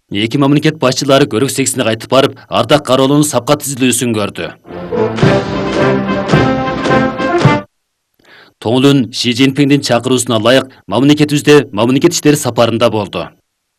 Эки мамлекет башчылары көрөксексине кайтып барып, Ардак Кароолунун сапка тизилүүсүн көрдү. Тоңулун Ши Цзиньпиндин чакыруусуна ылайык мамлекетибизде мамлекет иштери сапарында болду.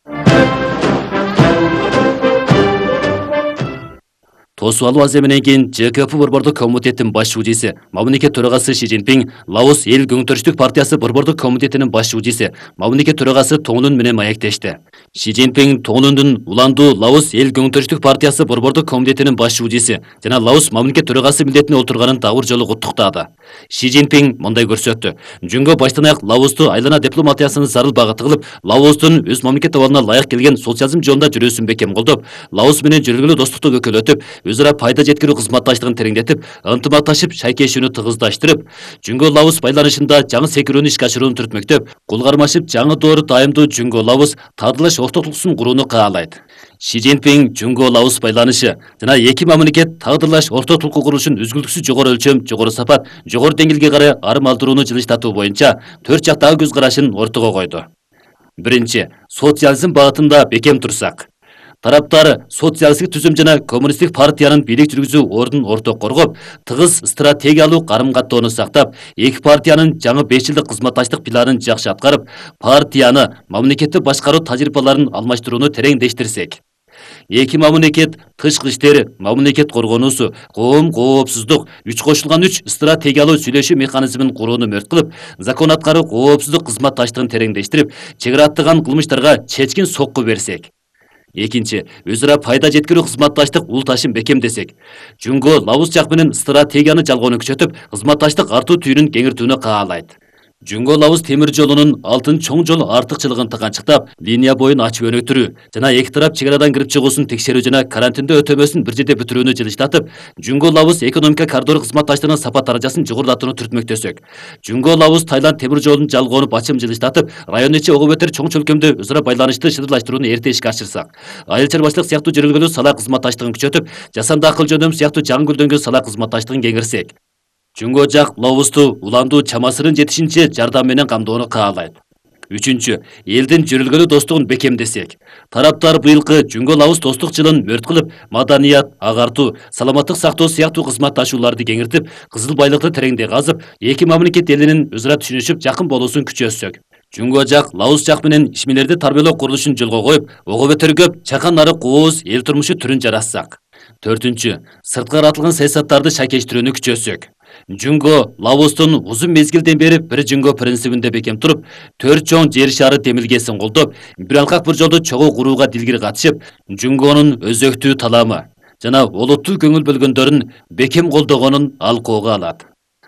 Тосуп алуу аземинен кийин ЖКП Борбордук комитеттин баш шужиси, мамлекет төрагасы Ши Цзиньпин, Лаос эл көңүтөрүчтүк партиясы Борбордук комитетинин баш шужиси, мамлекет төрагасы Тоңулун менен маектешти. Ши Цзиньпин Тоңулундун уландуу Лаос эл көңүтөрүчтүк партиясы Борбордук комитетинин баш шужиси жана Лаос мамлекет төрагасы милдетине отурганын дагы бир жолу куттуктады. Ши Цзиньпин мындай көрсөттү. Жөнгө баштан аяк Лаосту айлана дипломатиясынын зарыл багыты кылып, Лаостун өз мамлекет абалына ылайык келген социализм жолунда жүрүүсүн бекем колдоп, Лаос менен жүргүлүү достукту көкөлөтүп, өзара пайда жеткирүү кызматташтыгын тереңдетип, ынтымакташып, шайкешүүнү тыгыздаштрып, Жөнгө Лаос байланышында жаңы секирүүнү ишке ашырууну түртмөктөп, кол кармашып жаңы доору дайымдуу Жөнгө Лаос таадылаш ортотулуксун курууну каалайт. Ши Цзиньпин Жөнгө Лаос байланышы жана эки мамлекет таадылаш ортотулуку курулушун үзгүлтүксүз жогору өлчөм, жогору сапат, жогору деңгээлге карай арым алдырууну жылыштатуу боюнча 4 жактагы көз карашын ортого койду. Биринчи, социализм багытында бекем турсак. Тараптары социалисттик түзүм жана коммунисттик партиянын бийлик жүргүзүү ордун орток коргоп, тыгыз стратегиялык карым-каттоону сактап, эки партиянын жаңы 5 жылдык кызматташтык планын жакшы аткарып, партияны мамлекетти башкаруу тажрыйбаларын алмаштырууну тереңдештирсек. Эки мамлекет тышкы иштери, мамлекет коргонуусу, коопсуздук, 3 кошулган 3 стратегиялуу сүйлөшүү механизмин курууну мөрт кылып, закон аткаруу коопсуздук кызматташтыгын тереңдештирип, чек ара аттаган кылмыштарга чечкин сокку берсек. Экинчи, өзара пайда жеткирүү кызматташтык улташын бекемдесек. Жөнгө Лаос жак менен стратегияны жалгоону күчөтүп, кызматташтык артуу түйүнүн кеңиртүүнү каалайт. Жөнгө Лаос темир жолунун алтын чоң жол артыкчылыгын тыганчыктап, линия боюн ачып өнүктүрүү жана эки тарап чек арадан кирип чыгуусун текшерүү жана карантиндө өтөмөсүн бир жерде бүтүрүүнү жылыштатып, Жөнгө Лаос экономика коридору кызматташтыгынын сапат даражасын жогорулатууну түртмөктөсөк. Жөнгө Лаос Таиланд темир жолунун жалгоону бачым жылыштатып, район ичи ого бетер чоң чөлкөмдө өзара байланышты шырырлаштырууну эрте ишке ашырсак, айыл чарбачылык сыяктуу жүргүлүү сала кызматташтыгын күчөтүп, жасанды акыл жөнөм сыяктуу жаңы гүлдөнгөн сала кызматташтыгын кеңирсек. Жөнгө жак Лаосту уландуу чамасынын жетишинче жардам менен камдоону каалайт. Үчүнчү, элдин жүрүлгөнү достугун бекемдесек. Тараптар быйылкы Жөнгө Лаос достук жылын мөрт кылып, маданият, агартуу, саламаттык сактоо сыяктуу кызматташууларды кеңиртип, кызыл байлыкты тереңдей казып, эки мамлекет элинин өзара түшүнүшүп, жакын болуусун күчөтсөк. Жөнгө жак Лаос жак менен ишмерлерди тарбиялоо курулушун жолго коюп, ого бетер көп чакан нары кооз эл турмушу түрүн жаратсак. Төртүнчү, сырткы каратылган саясаттарды шайкештирүүнү күчөтсөк. Жөнгө Лаостун узун мезгилден бери бир жөнгө принцибинде бекем туруп, 4 чоң жер шары демилгесин колдоп, бир алкак бир жолду чогуу курууга дилгир катышып, Жөнгөнүн өзөктүү таламы жана олуттуу көңүл бөлгөндөрүн бекем колдогонун алкоого алат.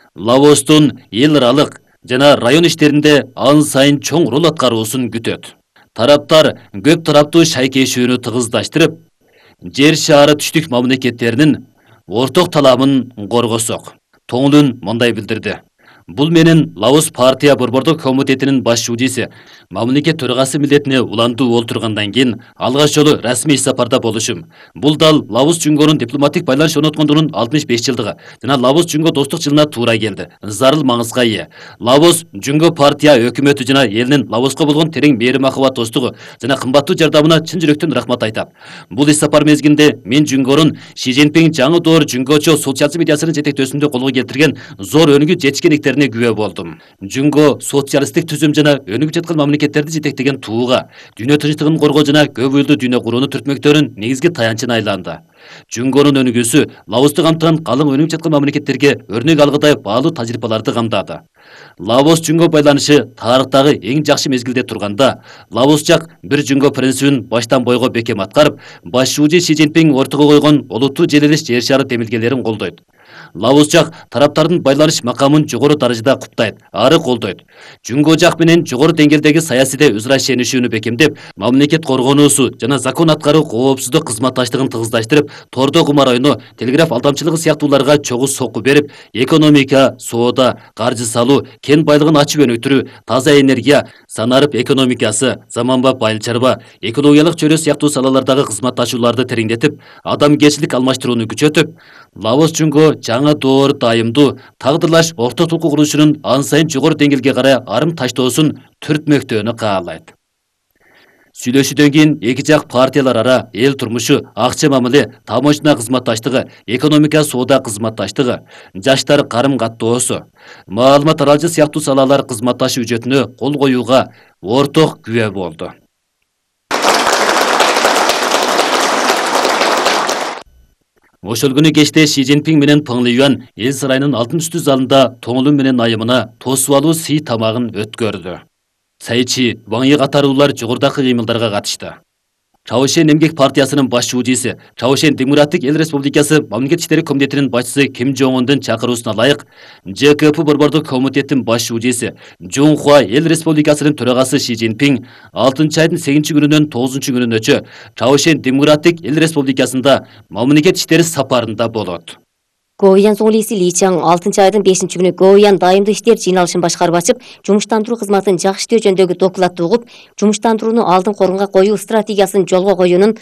Лаостун эл аралык жана район иштеринде ан сайын чоң рол аткаруусун күтөт. Тараптар көп тараптуу шайкешүүнү тыгыздаштырып, жер шаары түштүк мамлекеттеринин орток таламын коргосок. Тоңулун мындай билдирди. Бул менен Лаос партия Борбордук комитетинин баш шужиси, мамлекет төрагасы милдетине уландуу олтургандан кийин алгач жолу расмий сапарда болушум. Бул дал Лаос Жөнгөнүн дипломатик байланыш орноткондугунун 65 жылдыгы жана Лаос Жөнгө достук жылына туура келди. Зарыл маңызга ээ. Лаос Жөнгө партия өкмөтү жана элинин Лаоска болгон терең мээри махабат достугу жана кымбаттуу жардамына чын жүрөктөн рахмат айтат. Бул иш сапар мезгилинде мен Жөнгөнүн Ши Цзиньпин жаңы доор жөнгөчө социализм идеясынын жетектөөсүндө колго келтирген зор өнүгүү жетишкендиктерине күбө болдум. Жөнгө социалисттик түзүм жана өнүгүп жаткан мамлекеттерди жетектеген тууга, дүйнө тынчтыгын коргоо жана көп уюлдуу дүйнө курууну түртмөктөрүн негизги таянчына айланды. Жөнгөнүн өнүгүүсү Лаосту камтыган калың өнүгүп жаткан мамлекеттерге өрнөк алгыдай баалуу тажрыйбаларды камдады. Лаос Жөнгө байланышы тарыхтагы эң жакшы мезгилде турганда, Лаос жак бир жөнгө принцибин баштан бойго бекем аткарып, баш шужи Ши Цзиньпин ортого койгон олуттуу желелеш жер шары демилгелерин колдойт. Лаос жак тараптардын байланыш макамын жогору даражада куптайт, ары колдойт. Жөнгө жак менен жогору деңгээлдеги саясийде өзара ишенишүүнү бекемдеп, мамлекет коргонуусу жана закон аткаруу коопсуздук кызматташтыгын тыгыздаштырып, тордо кумар ойно, телеграф алдамчылыгы сыяктууларга чогуу сокку берип, экономика, соода, каржы салуу, кен байлыгын ачып өнүктүрүү, таза энергия, санарып экономикасы, заманбап айыл чарба, экологиялык чөйрө сыяктуу салалардагы кызматташууларды тереңдетип, адамгерчилик алмаштырууну күчөтүп, Лаос Жөнгө жаңы доор дайымдуу тагдырлаш ортотулуку курулушунун ан сайын жогору деңгээлге карай арым таштоосун түртмөктөөнү каалайт. Сүйлөшүүдөн кийин эки жак партиялар ара эл турмушу, акча мамиле, таможня кызматташтыгы, экономика соода кызматташтыгы, жаштар карым каттоосу, маалымат таралжы сыяктуу салалар кызматташы үчөтүнө кол коюуга орток күбө болду. Ошол күнү кечте Ши Цзиньпин менен Пeng Liyuan эл сарайынын алтын үстү залында тоңулу менен айымына тосуп алуу сый тамагын өткөрдү. Сайчи, Ван Yi катарлуулар жогорудагы кыймылдарга катышты. Чаошен эмгек партиясынын баш шуучиси, Чаошен Демократик эл республикасы мамлекет иштери комитетинин башчысы Ким Жон Ундун чакыруусуна ылайык, ЖКП борбордук комитеттин баш шуучиси, Жун Хуа эл республикасынын төрагасы Ши Цзиньпин 6-айдын 8 күнүнөн 9 күнүнөчө Чаошен Демократик эл республикасында мамлекет иштери сапарында болот. Гоуян Зоңлиси Ли Чаң 6-айдын 5 күнү Гоуян дайымдуу иштер жыйналышын башкарып ачып, жумуштандыруу кызматын жакшы иштөө жөнүндөгү докладты угуп, жумуштандырууну алдын корунга коюу стратегиясын жолго коюунун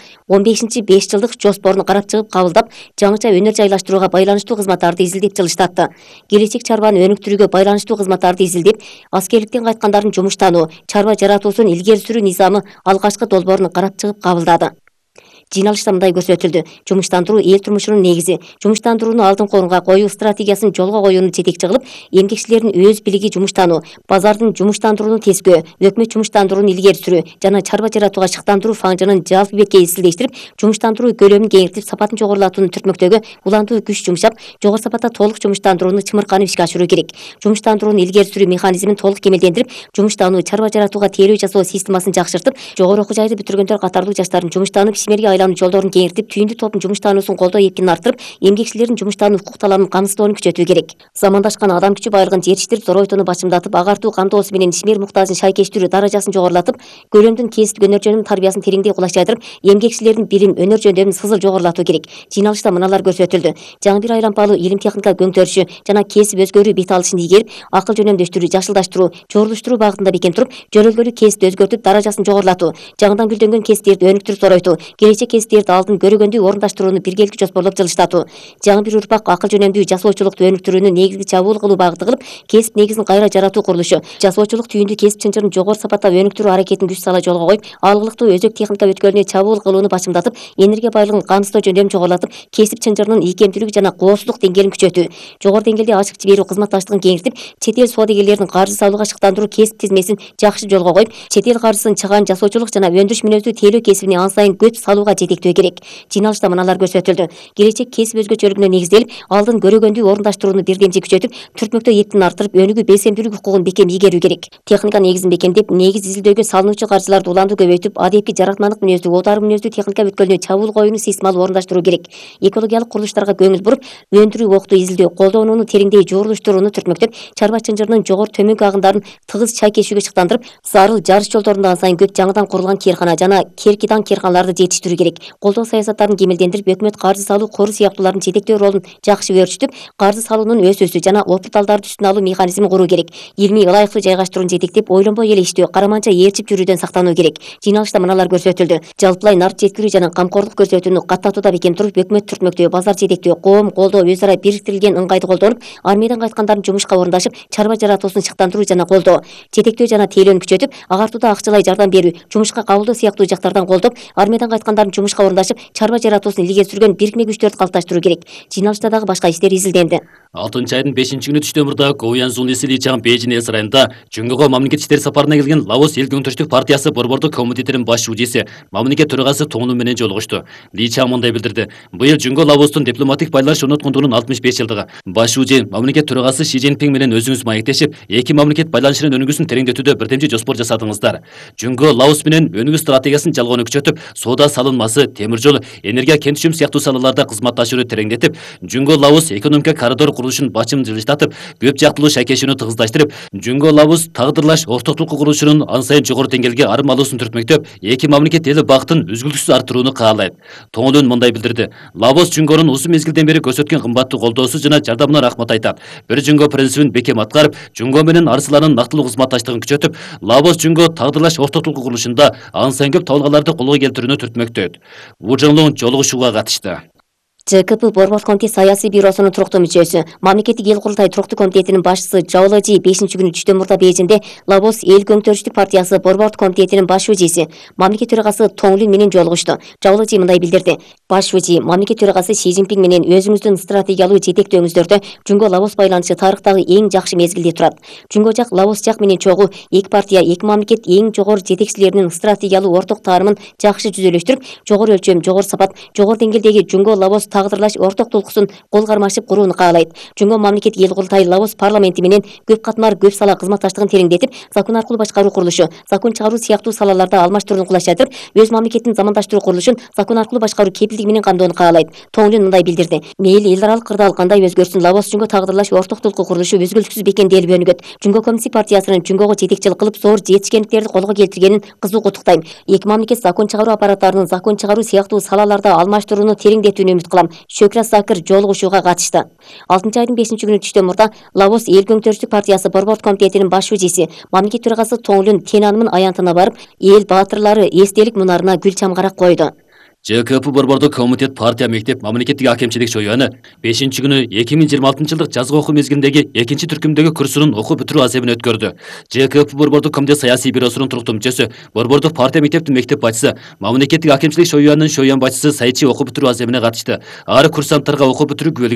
15-5 жылдык жоспорун карап чыгып кабылдап, жаңыча өнөр жайлаштырууга байланыштуу кызматтарды изилдеп жылыштатты. Келечек чарбаны өнүктүрүүгө байланыштуу кызматтарды изилдеп, аскерликтен кайткандардын жумуштануу, чарба жаратуусун илгери сүрүү низамы алгачкы долбоорун карап чыгып кабылдады. Жыйналышта мындай көрсөтүлдү. Жумуштандыруу эл турмушунун негизи. Жумуштандырууну алдын корунга коюу стратегиясын жолго коюунун жетекчи кылып, эмгекчилердин өз билиги жумуштануу, базардын жумуштандырууну тескөө, өкмөт жумуштандырууну илгери сүрүү жана чарба жаратууга шыктандыруу фаңжынын жалпы бетке изилдештирип, жумуштандыруу көлөмүн кеңейтип, сапатын жогорулатууну түртмөктөгө улантуу күч жумшап, жогору сапатта толук жумуштандырууну чымырканып ишке ашыруу керек. Жумуштандырууну илгери сүрүү механизмин толук кемелдендирип, жумуштануу, чарба жаратууга тейлөө жасоо системасын жакшыртып, жогору окуу жайды бүтүргөндөр катарлуу жаштардын жумуштанып ишмерге айлануу жолдорун кеңейтип, түйүндү топтун жумуштануусун колдоо эркинин арттырып, эмгекчилердин жумуштануу укук талабын камсыздоону күчөтүү керек. Замандашкан адам күчү байлыгын жетиштирип, зоройтууну бачымдатып, агартуу камтоосу менен ишмер муктажын шайкештирүү даражасын жогорулатып, көлөмдүн кесиптик өнөр жөнүндө тарбиясын тереңдей кулачтайдырып, эмгекчилердин билим, өнөр жөндөмүн сызыл жогорулатуу керек. Жыйналышта мыналар көрсөтүлдү. Жаңы бир айлампалуу илим техника көңтөрүшү жана кесип өзгөрүү бет алышын ийгерип, акыл жөнөмдөштүрүү, жашылдаштыруу, чогрулуштуруу багытында бекем туруп, жөнөлгөлүү кесипти өзгөртүп, даражасын жогорулатуу, жаңыдан гүлдөнгөн кесиптерди өнүктүрүп зоройтуу, келечек кесиптерди алдын көрөгөндүү орундаштырууну биргеликти жоспорлоп жылыштатуу. Жаңы бир урпак акыл жөнөмдүү жасоочулукту өнүктүрүүнү негизги чабуул кылуу багыты кылып, кесип негизин кайра жаратуу курулушу, жасоочулук түйүндү кесип чынжырын жогору сапатта өнүктүрүү аракетин күч сала жолго коюп, алгылыктуу өзөк техника өткөлүнө чабуул кылууну бачымдатып, энергия байлыгын камсыздоо жөндөмүн жогорулатып, кесип чынжырынын ийкемдүүлүгү жана коопсуздук деңгээлин күчөтүү, жогору деңгээлде ачык жиберүү кызматташтыгын кеңейтип, чет эл соодагерлерин каржы салууга шыктандыруу кесип тизмесин жакшы жолго коюп, чет эл каржысын чыгаан жасоочулук жана өндүрүш мүнөздүү тейлөө кесибине ан сайын көч салууга жетектөө керек. Жыйналышта мыналар көрсөтүлдү. Келечек кесип өзгөчөлүгүнө негизделип, алдын көрөгөндүү орундаштырууну бирдемчи күчөтүп, түртмөктөө эптин арттырып, өнүгүү белсемдүүлүк укугун бекем ийгерүү керек. Техника негизин бекемдеп, негиз изилдөөгө салынуучу каржыларды уланды көбөйтүп, адепки жаратмалык мүнөздүү, оодаруу мүнөздүү техника өткөлүнө чабуул коюуну системалуу орундаштыруу керек. Экологиялык курулуштарга көңүл буруп, өндүрүү, окту изилдөө, колдонууну тереңдей жуурулуштурууну түртмөктөп, чарба чынжырынын жогору төмөнкү агындарын тыгыз чайкешүүгө шыктандырып, зарыл жарыш жолдорунда ан сайын көп жаңыдан курулган керкана жана керкидан керканаларды жетиштирүү керек. Колдоо саясаттарын кемелдендирип, өкмөт каржы салуу кору сыяктуулардын жетектөө ролун жакшы өөрчүтүп, каржы салуунун өсүүсү жана опурталдарды үстүнө алуу механизмин куруу керек. Илмий ылайыктуу жайгаштырууну жетектеп, ойлонбой эле иштөө, караманча ээрчип жүрүүдөн сактануу керек. Жыйналышта мыналар көрсөтүлдү. Жалпылай нарт жеткирүү жана камкорлук көрсөтүүнү каттатууда бекем туруп, өкмөт түртмөктөө, базар жетектөө, коом колдоо өз ара бириктирилген ыңгайды колдонуп, армиядан кайткандардын жумушка орундашып, чарба жаратуусун шыктандыруу жана колдоо, жетектөө жана тейлөөнү күчөтүп, агартууда акчалай жардам берүү, жумушка кабылдоо сыяктуу жактардан колдоп, армиядан кайткандардын жумушка орундашып, чарба жаратуусун илгери сүргөн бирикме күчтөрдү калыпташтыруу керек. Жыйналышта дагы башка иштер изилденди. 6-айдын 5 күнү түштөн мурда Гоуян Зоңлиси Ли Чаң Бейжин эл сарайында Жөнгөгө мамлекет иштери сапарына келген Лаос эл көңтүрүштүк партиясы борбордук комитетинин баш шуучиси, мамлекет төрагасы Тоңну менен жолугушту. Ли Чаң мындай билдирди. Быйыл Жөнгө Лаостун дипломатик байланыш орноткондугунун 65 жылдыгы. Баш шуучи мамлекет төрагасы Ши Цзиньпин менен өзүңүз маектешип, эки мамлекет байланышынын өнүгүүсүн тереңдетүүдө бирдемчи жоспор жасадыңыздар. Жөнгө Лаос менен өнүгүү стратегиясын жалгоону күчөтүп, соода салынмасы, темир жол, энергия кентүшүм сыяктуу салаларда кызматташууну тереңдетип, Жөнгө Лаос экономика коридор курулушун бачым жылыштатып, көп жактылуу шайкешүүнү тыгыздаштырып, Жөнгө Лаос тагдырлаш ортоктук курулушунун ан сайын жогору деңгээлге арым алуусун түртмөктөп, эки мамлекет эли багытын үзгүлтүксүз арттырууну каалайт. Тоңолун мындай билдирди. Лаос Жөнгөнүн узун мезгилден бери көрсөткөн кымбаттуу колдоосу жана жардамына рахмат айтат. Бир Жөнгө принцибин бекем аткарып, Жөнгө менен Арсаландын нактылуу кызматташтыгын күчөтүп, Лаос Жөнгө тагдырлаш ортоктук курулушунда ан сайын көп талгаларды колго келтирүүнү түртмөктөйт. Ву Жонлун жолугушууга катышты. ЖКП Борбор комитет саясий бюросунун туруктуу мүчөсү, Мамлекеттик эл курултай туруктуу комитетинин башчысы Жабылажи 5-күнү түштөн мурда Бейжинде Лаос эл көңтөрүштүк партиясы Борбор комитетинин баш шужиси, мамлекет төрагасы Тоңлун менен жолугушту. Жабылажи мындай билдирди. Баш шужи мамлекет төрагасы Си Цзиньпин менен өзүңүздүн стратегиялуу жетектөөңүздөрдө Жунго Лаос байланышы тарыхтагы эң жакшы мезгилде турат. Жунго жак Лаос жак менен чогуу эки партия, эки мамлекет эң жогору жетекчилеринин стратегиялуу орток таарымын жакшы жүзөлөштүрүп, жогору өлчөм, жогору сапат, жогору деңгээлдеги Жунго Лаос тагдырлаш орток тулкусун кол кармашып курууну каалайт. Жунго мамлекеттик эл курултай Лаос парламенти менен көп катмар, көп сала кызматташтыгын тереңдетип, закон аркылуу башкаруу курулушу, закон чыгаруу сыяктуу салаларда алмаштырууну кулаштырып, өз мамлекетин замандаштыруу курулушун закон аркылуу башкаруу кепилдиги менен камдоону каалайт. Тоңлун мындай билдирди. Мейли эл аралык кырдаал кандай өзгөрсүн, Лаос Жунго тагдырлаш орток тулку курулушу өзгөлтүксүз бекен делип өнүгөт. Жунго коммунистик партиясынын Жунгого жетекчилик кылып, зор жетишкендиктерди колго келтиргенин кызуу куттуктайм. Эки мамлекет закон чыгаруу аппараттарынын закон чыгаруу сыяктуу салаларда алмаштырууну тереңдетүүнү үмүт кылам. Шөкрат Закыр жолугушууга катышты. 6-айдын 5-күнү түштөн мурда Лаос эл көңтөрүштүк партиясы Борбор комитетинин баш шужиси, мамлекет төрагасы Тоңлун Тенанмын аянтына барып, эл баатырлары эстелик мунарына гүл чамгарак койду. ЖКП Борбордук комитет партия мектеп мамлекеттик акемчилик чоюаны 5-күнү 2026-жылдык жазгы окуу мезгилиндеги 2-түркүмдөгү курсунун окуу бүтүрүү азебин өткөрдү. ЖКП Борбордук комитет саясий бюросунун туруктуу мүчөсү, Борбордук партия мектептин мектеп башчысы, мамлекеттик акемчилик чоюанын чоюан башчысы Сайчи окуу бүтүрүү азебине катышты. Ары курсанттарга окуу бүтүрүү